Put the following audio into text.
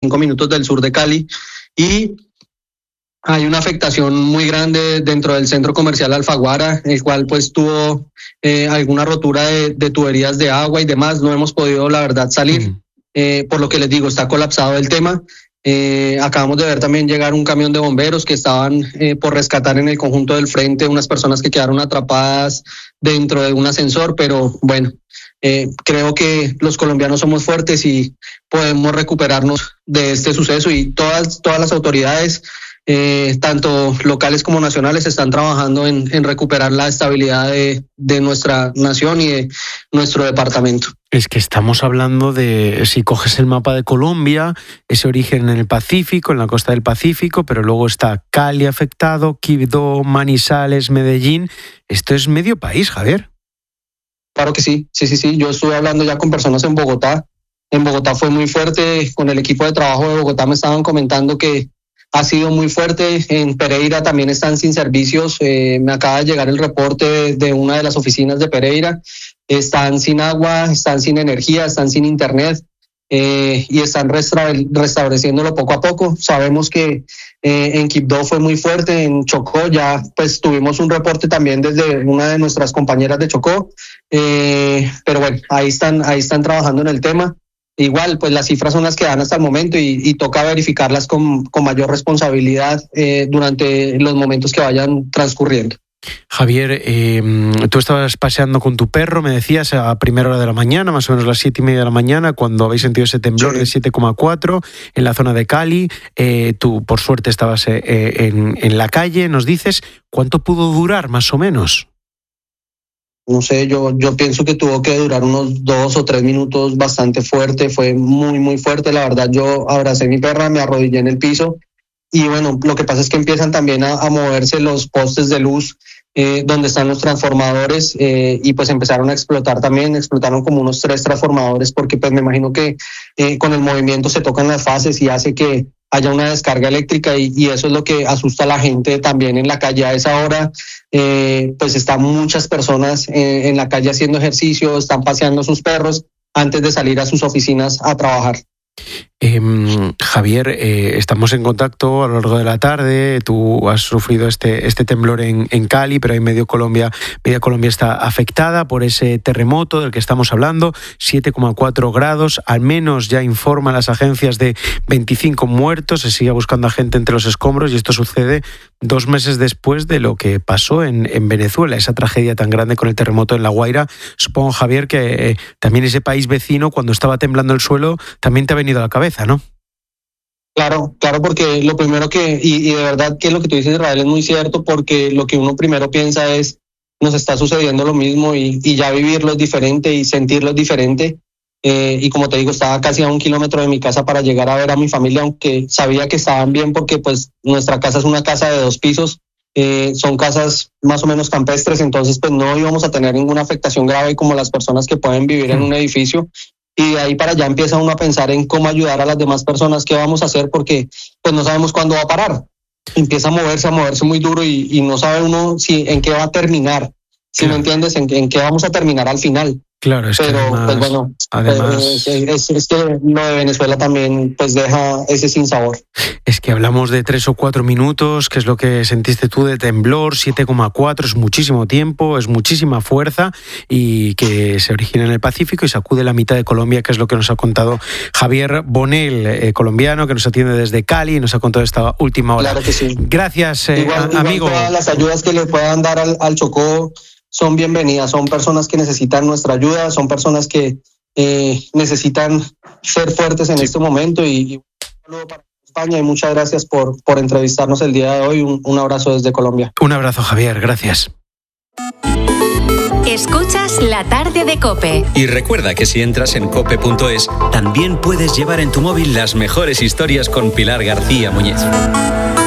45 minutos del sur de Cali, y hay una afectación muy grande dentro del centro comercial Alfaguara, el cual pues tuvo alguna rotura de tuberías de agua y demás. No hemos podido, la verdad, salir. Por lo que les digo, está colapsado el tema. Acabamos de ver también llegar un camión de bomberos que estaban por rescatar en el conjunto del frente unas personas que quedaron atrapadas dentro de un ascensor, pero bueno, creo que los colombianos somos fuertes y podemos recuperarnos de este suceso, y todas las autoridades, tanto locales como nacionales, están trabajando en recuperar la estabilidad de nuestra nación y de nuestro departamento. Es que estamos hablando de, si coges el mapa de Colombia, ese origen en el Pacífico, en la costa del Pacífico, pero luego está Cali afectado, Quibdó, Manizales, Medellín. Esto es medio país, Javier. Claro que sí. Yo estuve hablando ya con personas en Bogotá. En Bogotá fue muy fuerte. Con el equipo de trabajo de Bogotá me estaban comentando que ha sido muy fuerte. En Pereira también están sin servicios. Me acaba de llegar el reporte de una de las oficinas de Pereira. Están sin agua, están sin energía, están sin internet, y están restableciéndolo poco a poco. Sabemos que en Quibdó fue muy fuerte, en Chocó ya pues tuvimos un reporte también desde una de nuestras compañeras de Chocó, pero bueno, ahí están trabajando en el tema. Igual, pues las cifras son las que dan hasta el momento, y toca verificarlas con mayor responsabilidad durante los momentos que vayan transcurriendo. Javier, tú estabas paseando con tu perro, me decías, a primera hora de la mañana, más o menos las 7:30 de la mañana, cuando habéis sentido ese temblor de 7,4 en la zona de Cali. Tú, por suerte, estabas en la calle. Nos dices, ¿cuánto pudo durar, más o menos? No sé, yo pienso que tuvo que durar unos 2 o 3 minutos bastante fuerte. Fue muy, muy fuerte. La verdad, yo abracé a mi perra, me arrodillé en el piso. Y bueno, lo que pasa es que empiezan también a moverse los postes de luz donde están los transformadores, y pues empezaron a explotar también. Explotaron como unos 3 transformadores, porque pues me imagino que con el movimiento se tocan las fases y hace que haya una descarga eléctrica, y eso es lo que asusta a la gente también en la calle a esa hora. Pues están muchas personas en la calle haciendo ejercicio, están paseando sus perros antes de salir a sus oficinas a trabajar. Javier, estamos en contacto a lo largo de la tarde. Tú has sufrido este temblor en Cali, pero ahí media Colombia está afectada por ese terremoto del que estamos hablando. 7,4 grados, al menos ya informan las agencias de 25 muertos. Se sigue buscando a gente entre los escombros, y esto sucede 2 meses después de lo que pasó en Venezuela, esa tragedia tan grande con el terremoto en La Guaira. Supongo, Javier, que también ese país vecino, cuando estaba temblando el suelo, también te ha venido a la cabeza, ¿no? Claro, porque lo primero y de verdad que lo que tú dices, Israel, es muy cierto, porque lo que uno primero piensa es, nos está sucediendo lo mismo, y ya vivirlo es diferente y sentirlo es diferente. Y como te digo, estaba casi a 1 kilómetro de mi casa para llegar a ver a mi familia, aunque sabía que estaban bien, porque pues nuestra casa es una casa de 2 pisos, son casas más o menos campestres, entonces pues no íbamos a tener ninguna afectación grave como las personas que pueden vivir en un edificio. Y de ahí para allá empieza uno a pensar en cómo ayudar a las demás personas, qué vamos a hacer, porque pues no sabemos cuándo va a parar. Empieza a moverse muy duro, y no sabe uno en qué va a terminar. Si no entiendes en qué vamos a terminar al final. Claro, es pero que además, pues bueno, es que lo de Venezuela también pues deja ese sinsabor. Es que hablamos de 3 o 4 minutos, que es lo que sentiste tú de temblor. 7,4 es muchísimo tiempo, es muchísima fuerza, y que se origina en el Pacífico y sacude la mitad de Colombia, que es lo que nos ha contado Javier Bonel, colombiano, que nos atiende desde Cali y nos ha contado esta última hora. Claro que sí. Gracias, igual amigo. Todas las ayudas que le puedan dar al Chocó son bienvenidas. Son personas que necesitan nuestra ayuda, son personas que necesitan ser fuertes en este momento, y un saludo para España, y muchas gracias por entrevistarnos el día de hoy. Un abrazo desde Colombia. Un abrazo, Javier, gracias. Escuchas La Tarde de COPE. Y recuerda que si entras en cope.es, también puedes llevar en tu móvil las mejores historias con Pilar García Muñiz.